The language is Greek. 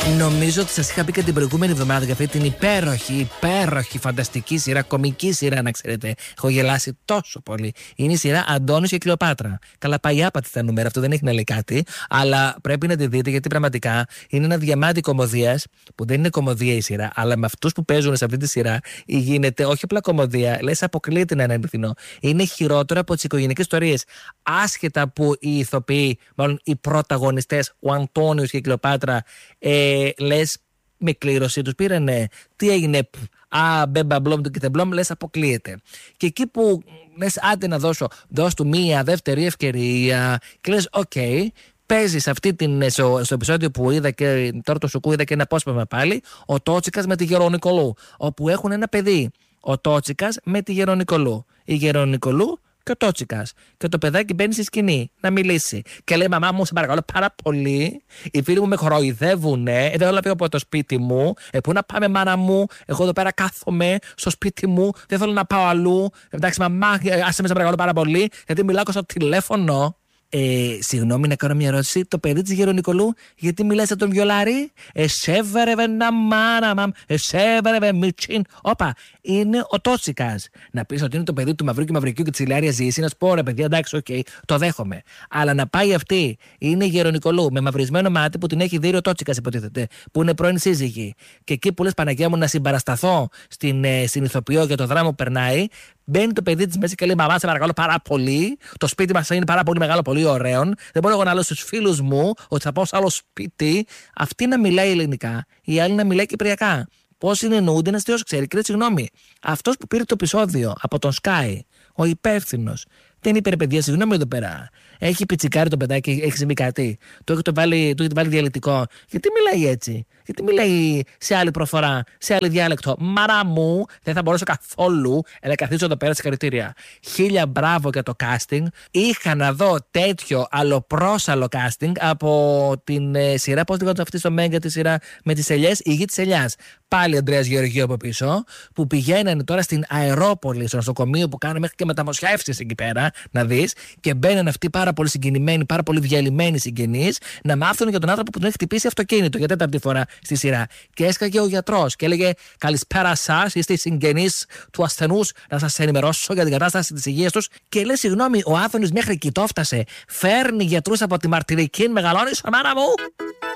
Νομίζω ότι σας είχα πει και την προηγούμενη εβδομάδα για αυτή την υπέροχη, φανταστική σειρά, κομική σειρά, να ξέρετε. Έχω γελάσει τόσο πολύ. Είναι η σειρά Αντώνης και Κλεοπάτρα. Καλά, πάει άπατη τα νούμερα, αυτό δεν έχει να λέει κάτι. Αλλά πρέπει να τη δείτε γιατί πραγματικά είναι ένα διαμάντι κωμωδίας, που δεν είναι κωμωδία η σειρά, αλλά με αυτούς που παίζουν σε αυτή τη σειρά γίνεται όχι απλά κωμωδία, λες αποκλείεται να είναι αληθινό. Είναι χειρότερο από τις οικογενειακές ιστορίες. Άσχετα που οι ηθοποιοί, μάλλον οι πρωταγωνιστές, ο Αντώνιος και η Κλεοπάτρα, λες με κλήρωση τους πήρανε. Τι έγινε, μπέμπα μπλόμ του κιτεμπλόμ, λες αποκλείεται. Και εκεί που λες άντε να δώσ' του μία δεύτερη ευκαιρία και λες οκ, παίζει στο επεισόδιο που είδα και τώρα το Σουκού είδα και ένα απόσπασμα πάλι, ο Τότσικας με τη Γερονικολού, όπου έχουν ένα παιδί. Ο Τότσικας με τη Γερονικολού. Η Γερονικολού και ο Τότσικας. Και το παιδάκι μπαίνει στη σκηνή να μιλήσει. Και λέει: Μαμά μου, σε παρακαλώ πάρα πολύ. Οι φίλοι μου με χοροϊδεύουνε. Δεν θέλω να φύγω από το σπίτι μου. Πού να πάμε, μάνα μου. Εγώ εδώ πέρα κάθομαι στο σπίτι μου. Δεν θέλω να πάω αλλού. Εντάξει, μαμά, άσε με, σε παρακαλώ πάρα πολύ. Γιατί μιλάω στο τηλέφωνο. Συγγνώμη να κάνω μια ερώτηση. Το παιδί της Γερονικολού, γιατί μιλάει σαν τον Βιολάρη? Εσέβερευε να μάνα μαμ, εσέβερευε μιτσίν. Όπα, είναι ο Τότσικας. Να πεις ότι είναι το παιδί του Μαυρίκου Μαυρικιού και της Ηλάρια Ζήση, να σου πω ρε παιδιά, εντάξει, οκ, το δέχομαι. Αλλά να πάει αυτή, είναι η Γερονικολού με μαυρισμένο μάτι που την έχει δει ο Τότσικας, υποτίθεται, που είναι πρώην σύζυγη. Και εκεί που λες Παναγία μου να συμπαρασταθώ στην ηθοποιό για το δράμα που περνάει. Μπαίνει το παιδί της μέσα και λέει: Μαμά, σε παρακαλώ πάρα πολύ. Το σπίτι μας είναι πάρα πολύ μεγάλο, πολύ ωραίο. Δεν μπορώ εγώ να λέω στους φίλους μου ότι θα πάω σε άλλο σπίτι. Αυτή να μιλάει ελληνικά, η άλλη να μιλάει κυπριακά. Πώς συνεννοούνται, ένας Θεός ξέρει. Και συγγνώμη, αυτός που πήρε το επεισόδιο από τον Sky, ο υπεύθυνος, δεν είπε ρε παιδιά, συγγνώμη εδώ πέρα. Έχει πιτσικάρει το παιδάκι, έχει συμβεί κάτι. Του έχετε βάλει διαλεκτικό. Γιατί μιλάει έτσι? Γιατί μιλάει σε άλλη προφορά, σε άλλη διάλεκτο? Μάρα μου, δεν θα μπορέσω καθόλου να καθίσω εδώ πέρα, συγχαρητήρια. 1000 μπράβο για το casting. Είχα να δω τέτοιο αλλοπρόσαλο casting από την σειρά. Πώς λέγονταν αυτή στο Μέγκα τη σειρά με τις ελιές, η γη της ελιάς. Πάλι Ανδρέας Γεωργίου από πίσω, που πηγαίνανε τώρα στην Αερόπολη, στο νοσοκομείο που κάνανε μέχρι και μεταμοσχεύσεις εκεί πέρα, να δεις, και μπαίναν αυτοί πάρα πολύ συγκινημένοι, πάρα πολύ διαλυμένοι συγγενείς, να μάθουν για τον άνθρωπο που τον έχει χτυπήσει αυτοκίνητο για τέταρτη φορά στη σειρά. Και έσκαγε ο γιατρός και έλεγε: Καλησπέρα σας, είστε οι συγγενείς του ασθενούς, να σας ενημερώσω για την κατάσταση της υγείας τους. Και λέει: Συγγνώμη, ο Άδωνης μέχρι εκεί το έφτασε. Φέρνει γιατρούς από τη Μαρτυρική, μεγαλώνει, μάνα μου.